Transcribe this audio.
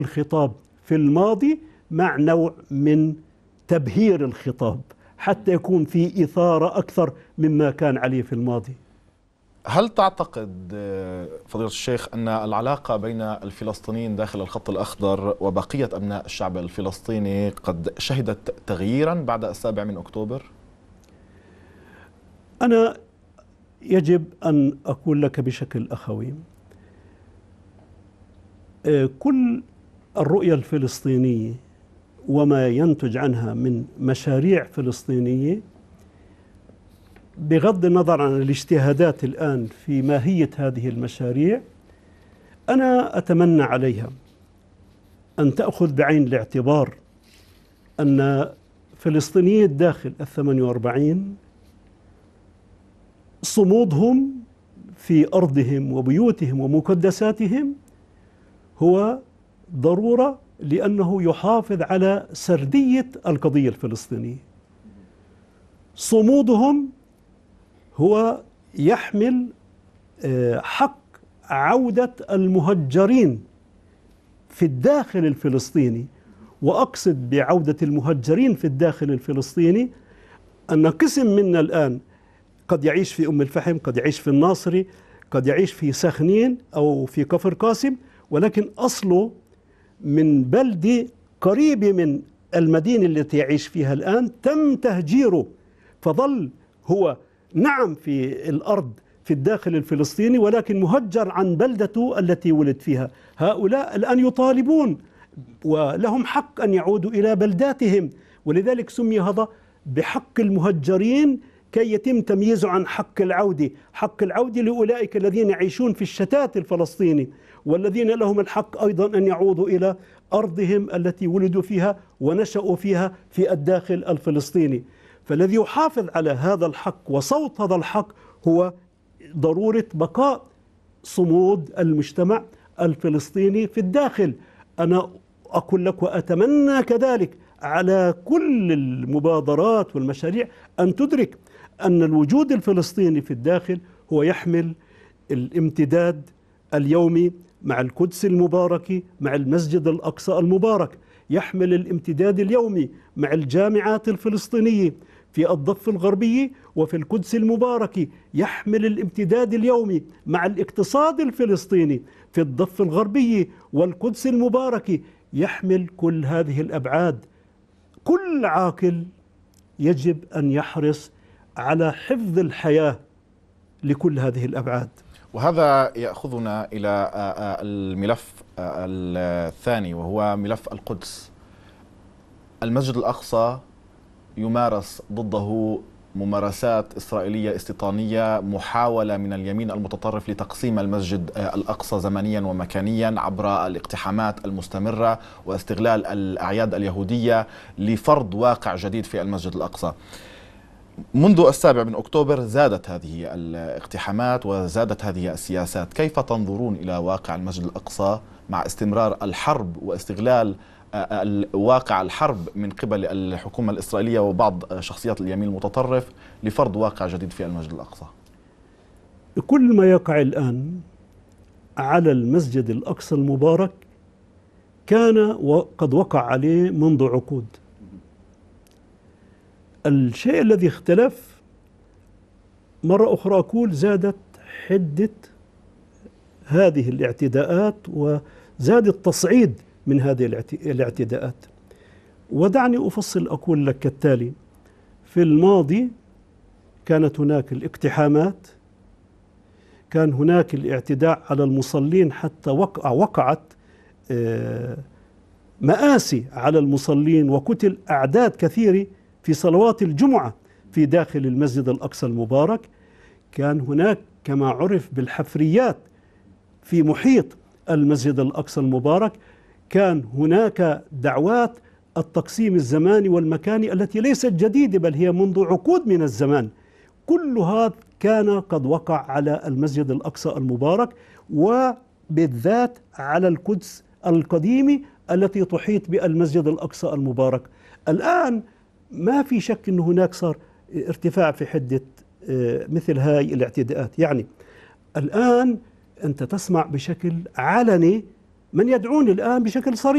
الخطاب في الماضي مع نوع من تبهير الخطاب حتى يكون في إثارة أكثر مما كان عليه في الماضي. هل تعتقد فضيلة الشيخ أن العلاقة بين الفلسطينيين داخل الخط الأخضر وبقية أبناء الشعب الفلسطيني قد شهدت تغييرا بعد 7 أكتوبر؟ أنا يجب أن أقول لك بشكل أخوي، كل الرؤية الفلسطينية وما ينتج عنها من مشاريع فلسطينية بغض النظر عن الاجتهادات الآن في ماهية هذه المشاريع، أنا أتمنى عليها أن تأخذ بعين الاعتبار أن فلسطينيي الداخل 48 صمودهم في أرضهم وبيوتهم ومقدساتهم هو ضرورة، لأنه يحافظ على سردية القضية الفلسطينية. صمودهم هو يحمل حق عودة المهجرين في الداخل الفلسطيني، وأقصد بعودة المهجرين في الداخل الفلسطيني أن قسم منا الآن قد يعيش في أم الفحم، قد يعيش في الناصري، قد يعيش في سخنين أو في كفر قاسم، ولكن أصله من بلدة قريبة من المدينة التي يعيش فيها الآن، تم تهجيره فظل هو نعم في الأرض في الداخل الفلسطيني، ولكن مهجر عن بلدته التي ولد فيها. هؤلاء الآن يطالبون ولهم حق أن يعودوا إلى بلداتهم، ولذلك سمي هذا بحق المهجرين كي يتم تمييزه عن حق العودة. حق العودة لأولئك الذين يعيشون في الشتات الفلسطيني، والذين لهم الحق أيضا أن يعودوا إلى أرضهم التي ولدوا فيها ونشأوا فيها في الداخل الفلسطيني. فالذي يحافظ على هذا الحق وصوت هذا الحق هو ضرورة بقاء صمود المجتمع الفلسطيني في الداخل. أنا أقول لك وأتمنى كذلك على كل المبادرات والمشاريع أن تدرك أن الوجود الفلسطيني في الداخل هو يحمل الامتداد اليومي مع القدس المباركة، مع المسجد الأقصى المبارك، يحمل الامتداد اليومي مع الجامعات الفلسطينية في الضفة الغربية وفي القدس المباركة، يحمل الامتداد اليومي مع الاقتصاد الفلسطيني في الضفة الغربية والقدس المباركة، يحمل كل هذه الأبعاد. كل عاقل يجب أن يحرص على حفظ الحياة لكل هذه الأبعاد. وهذا يأخذنا إلى الملف الثاني، وهو ملف القدس. المسجد الأقصى يمارس ضده ممارسات إسرائيلية استيطانية، محاولة من اليمين المتطرف لتقسيم المسجد الأقصى زمنيا ومكانيا عبر الاقتحامات المستمرة واستغلال الأعياد اليهودية لفرض واقع جديد في المسجد الأقصى. منذ 7 أكتوبر زادت هذه الاقتحامات وزادت هذه السياسات. كيف تنظرون إلى واقع المسجد الأقصى مع استمرار الحرب واستغلال واقع الحرب من قبل الحكومة الإسرائيلية وبعض شخصيات اليمين المتطرف لفرض واقع جديد في المسجد الأقصى؟ كل ما يقع الآن على المسجد الأقصى المبارك كان وقد وقع عليه منذ عقود. الشيء الذي اختلف مرة أخرى أقول زادت حدة هذه الاعتداءات وزاد التصعيد من هذه الاعتداءات. ودعني أفصل أقول لك كالتالي: في الماضي كانت هناك الاقتحامات، كان هناك الاعتداء على المصلين، حتى وقعت مآسي على المصلين وقتل أعداد كثيرة في صلوات الجمعة في داخل المسجد الأقصى المبارك. كان هناك كما عرف بالحفريات في محيط المسجد الأقصى المبارك. كان هناك دعوات التقسيم الزماني والمكاني التي ليست جديدة، بل هي منذ عقود من الزمان. كل هذا كان قد وقع على المسجد الأقصى المبارك، وبالذات على القدس القديمة التي تحيط بالمسجد الأقصى المبارك. الآن ما في شك أن هناك صار ارتفاع في حدة مثل هاي الاعتداءات. يعني الآن أنت تسمع بشكل علني من يدعون الآن بشكل صريح